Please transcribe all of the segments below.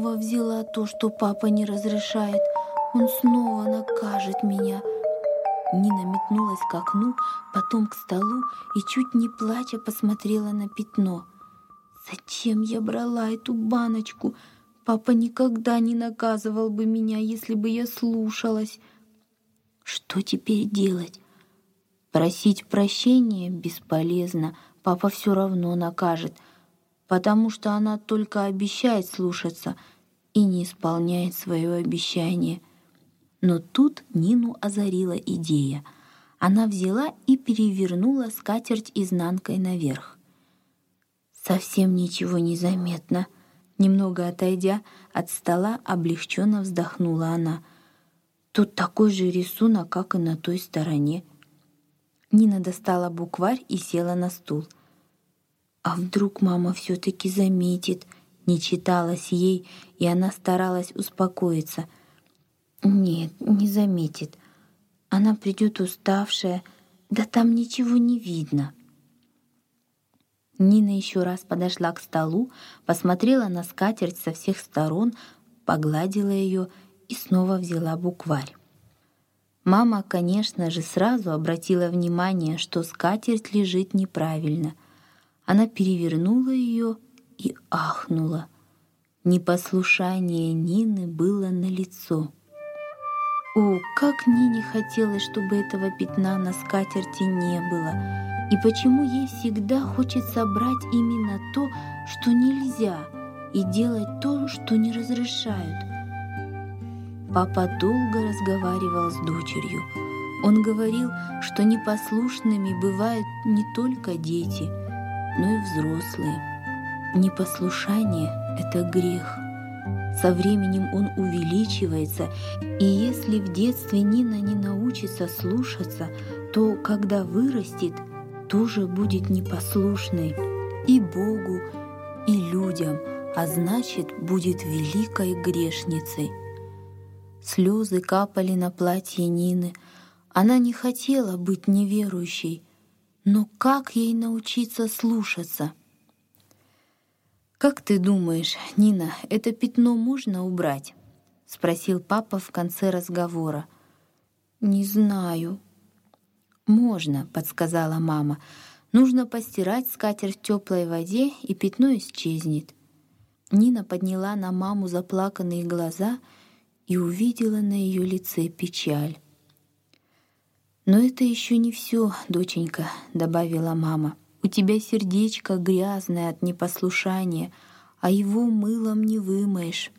взяла то, что папа не разрешает. Он снова накажет меня. Нина метнулась к окну, потом к столу и, чуть не плача, посмотрела на пятно. Зачем я брала эту баночку? Папа никогда не наказывал бы меня, если бы я слушалась. Что теперь делать? Просить прощения бесполезно. Папа все равно накажет, потому что она только обещает слушаться и не исполняет свое обещание. Но тут Нину озарила идея. Она взяла и перевернула скатерть изнанкой наверх. Совсем ничего не заметно. Немного отойдя от стола, облегченно вздохнула она. Тут такой же рисунок, как и на той стороне. Нина достала букварь и села на стул. А вдруг мама все-таки заметит? Не читалось ей, и она старалась успокоиться. Нет, не заметит. Она придет уставшая, да там ничего не видно. Нина еще раз подошла к столу, посмотрела на скатерть со всех сторон, погладила ее и снова взяла букварь. Мама, конечно же, сразу обратила внимание, что скатерть лежит неправильно. Она перевернула ее и ахнула. Непослушание Нины было налицо. О, как Нине хотелось, чтобы этого пятна на скатерти не было. И почему ей всегда хочется брать именно то, что нельзя, и делать то, что не разрешают. Папа долго разговаривал с дочерью. Он говорил, что непослушными бывают не только дети, но и взрослые. Непослушание — это грех. Со временем он увеличивается, и если в детстве Нина не научится слушаться, то, когда вырастет, тоже будет непослушной и Богу, и людям, а значит, будет великой грешницей. Слезы капали на платье Нины. Она не хотела быть неверующей, но как ей научиться слушаться? «Как ты думаешь, Нина, это пятно можно убрать?» — спросил папа в конце разговора. «Не знаю». «Можно», — подсказала мама. «Нужно постирать скатерть в теплой воде, и пятно исчезнет». Нина подняла на маму заплаканные глаза и увидела на ее лице печаль. «Но это еще не все, доченька», — добавила мама. «У тебя сердечко грязное от непослушания, а его мылом не вымоешь.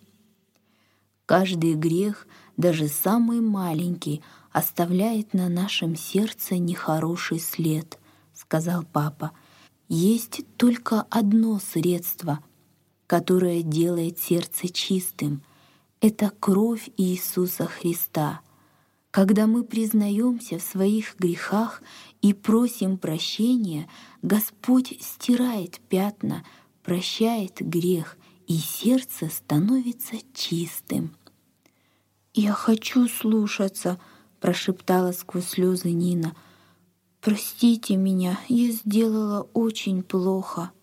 Каждый грех, даже самый маленький, оставляет на нашем сердце нехороший след», — сказал папа. «Есть только одно средство, которое делает сердце чистым. Это кровь Иисуса Христа. Когда мы признаемся в своих грехах и просим прощения, Господь стирает пятна, прощает грех, и сердце становится чистым». «Я хочу слушаться», — прошептала сквозь слезы Нина. «Простите меня, я сделала очень плохо».